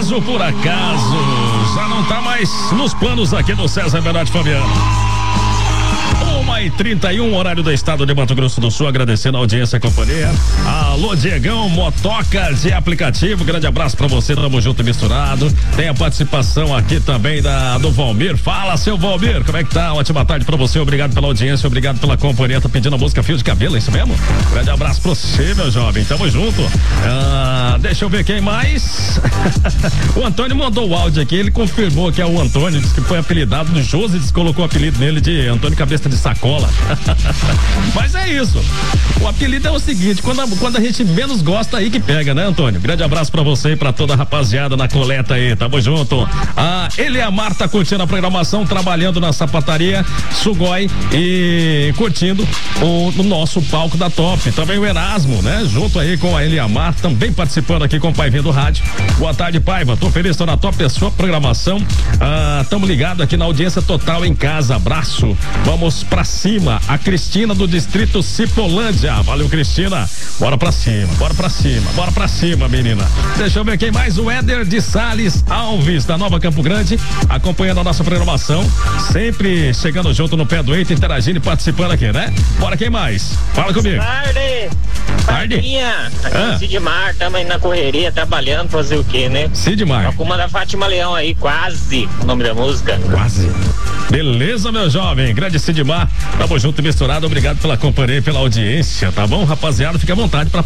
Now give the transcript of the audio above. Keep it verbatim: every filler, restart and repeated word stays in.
acaso, por acaso, já não tá mais nos planos aqui do César Bernardo Fabiano. uma e trinta e um, horário do estado de Mato Grosso do Sul, agradecendo a audiência e a companhia. Alô, Diegão, motoca de aplicativo, grande abraço pra você, tamo junto e misturado. Tem a participação aqui também da, do Valmir. Fala, seu Valmir, como é que tá? Ótima tarde pra você, obrigado pela audiência, obrigado pela companhia. Tá pedindo a música Fio de Cabelo, é isso mesmo? Grande abraço pra você, meu jovem, tamo junto. Ah, deixa eu ver quem mais. O Antônio mandou o áudio aqui, ele confirmou que é o Antônio, disse que foi apelidado no Josi, disse que colocou o apelido nele de Antônio Cabeça de Sacola. Mas é isso. O apelido é o seguinte, quando a, quando a gente menos gosta, aí que pega, né, Antônio? Grande abraço pra você e pra toda a rapaziada na coleta aí, tamo junto. Ah, ele e a Marta curtindo a programação, trabalhando na sapataria Sugoi e curtindo o, o nosso palco da Top. Também o Erasmo, né? Junto aí com a ele e a Marta, também participando aqui com o Paiva do rádio. Boa tarde, Paiva. Tô feliz, tô na Top, é sua programação. Ah, tamo ligado aqui na audiência total em casa. Abraço. Vamos pra cima. A Cristina do distrito Cipolândia. Valeu, Cristina. Bora pra cima, bora pra cima, bora pra cima, menina. Deixa eu ver quem mais. O Éder de Sales Alves, da Nova Campo Grande, acompanhando a nossa programação. Sempre chegando junto no pé do eito, interagindo e participando aqui, né? Bora, quem mais? Fala comigo. Tarde. Tarde. Aqui Ah. é Sidmar, também na correria, trabalhando, fazer o quê, né? Sidmar. Com uma da Fátima Leão aí, quase, o nome da música. Quase. Beleza, meu jovem. Grande Sidmar. Tamo junto e misturado. Obrigado pela companhia e pela audiência, tá bom, rapaziada? Fique à vontade para